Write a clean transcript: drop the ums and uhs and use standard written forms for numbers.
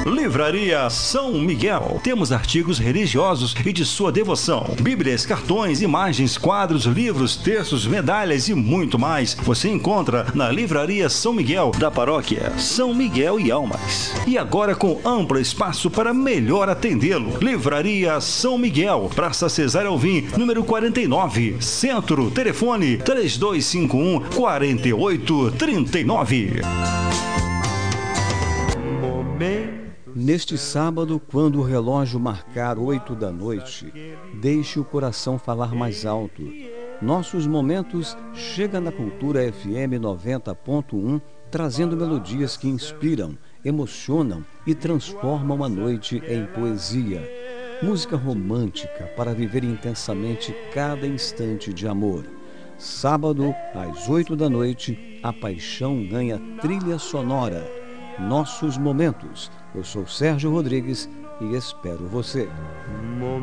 Livraria São Miguel. Temos artigos religiosos e de sua devoção. Bíblias, cartões, imagens, quadros, livros, textos, medalhas e muito mais. Você encontra na Livraria São Miguel, da paróquia São Miguel e Almas. E agora com amplo espaço para melhor atendê-lo. Livraria São Miguel, Praça Cesário Alvim, número 49, Centro. Telefone 3251-4839. Neste sábado, quando o relógio marcar 8 da noite, deixe o coração falar mais alto. Nossos momentos chega na Cultura FM 90.1, trazendo melodias que inspiram, emocionam e transformam a noite em poesia. Música romântica para viver intensamente cada instante de amor. Sábado, às 8 da noite, a paixão ganha trilha sonora. Nossos momentos. Eu sou Sérgio Rodrigues e espero você.